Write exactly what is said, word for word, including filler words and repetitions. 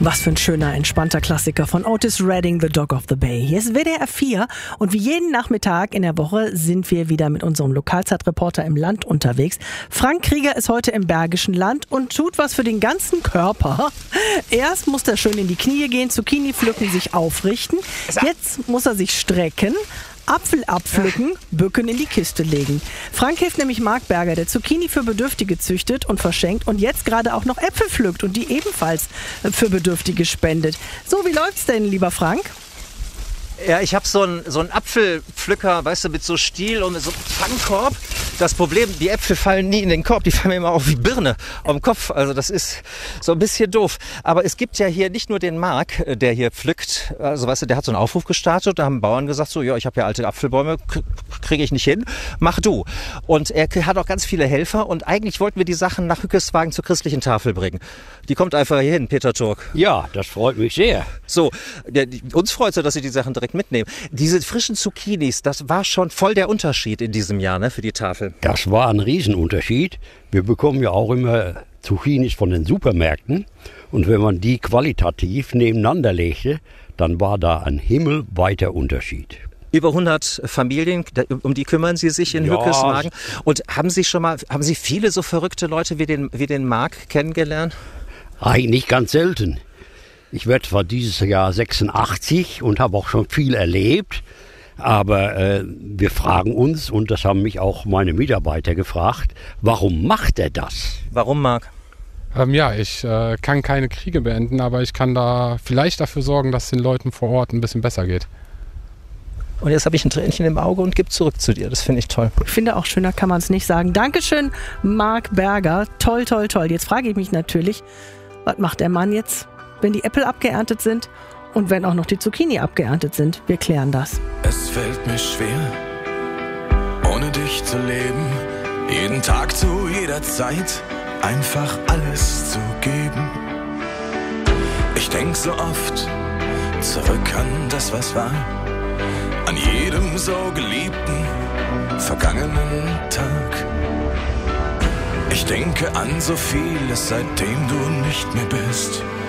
Was für ein schöner, entspannter Klassiker von Otis Redding, The Dog of the Bay. Hier ist W D R vier und wie jeden Nachmittag in der Woche sind wir wieder mit unserem Lokalzeitreporter im Land unterwegs. Frank Krieger ist heute im Bergischen Land und tut was für den ganzen Körper. Erst muss er schön in die Knie gehen, Zucchini pflücken, sich aufrichten. Jetzt muss er sich strecken. Apfel abpflücken, bücken, in die Kiste legen. Frank hilft nämlich Marc Berger, der Zucchini für Bedürftige züchtet und verschenkt und jetzt gerade auch noch Äpfel pflückt und die ebenfalls für Bedürftige spendet. So, wie läuft's denn, lieber Frank? Ja, ich habe so einen so einen Apfelpflücker, weißt du, mit so Stiel und so einem Fangkorb. Das Problem, die Äpfel fallen nie in den Korb, die fallen mir immer auf wie Birne auf dem Kopf. Also das ist so ein bisschen doof. Aber es gibt ja hier nicht nur den Marc, der hier pflückt. Also weißt du, der hat so einen Aufruf gestartet. Da haben Bauern gesagt, so, ja, ich habe ja alte Apfelbäume, kriege ich nicht hin, mach du. Und er hat auch ganz viele Helfer. Und eigentlich wollten wir die Sachen nach Hückeswagen zur christlichen Tafel bringen. Die kommt einfach hier hin, Peter Turk. Ja, das freut mich sehr. So, der, uns freut es, dass Sie die Sachen direkt mitnehmen. Diese frischen Zucchinis, das war schon voll der Unterschied in diesem Jahr, ne, für die Tafel. Das war ein Riesenunterschied. Wir bekommen ja auch immer Zucchinis von den Supermärkten. Und wenn man die qualitativ nebeneinander legte, dann war da ein himmelweiter Unterschied. Über hundert Familien, um die kümmern Sie sich in ja. Hückeswagen. Und haben Sie schon mal, haben Sie viele so verrückte Leute wie den, wie den Marc kennengelernt? Eigentlich ganz selten. Ich werde zwar dieses Jahr sechsundachtzig und habe auch schon viel erlebt, aber äh, wir fragen uns, und das haben mich auch meine Mitarbeiter gefragt, warum macht er das? Warum, Marc? Ähm, ja, ich äh, kann keine Kriege beenden, aber ich kann da vielleicht dafür sorgen, dass es den Leuten vor Ort ein bisschen besser geht. Und jetzt habe ich ein Tränchen im Auge und gebe zurück zu dir. Das finde ich toll. Ich finde auch, schöner kann man es nicht sagen. Dankeschön, Marc Berger. Toll, toll, toll. Jetzt frage ich mich natürlich, was macht der Mann jetzt, wenn die Äpfel abgeerntet sind und wenn auch noch die Zucchini abgeerntet sind? Wir klären das. Es fällt mir schwer, ohne dich zu leben, jeden Tag zu jeder Zeit einfach alles zu geben. Ich denk so oft zurück an das, was war, an jedem so geliebten, vergangenen Tag. Ich denke an so vieles, seitdem du nicht mehr bist.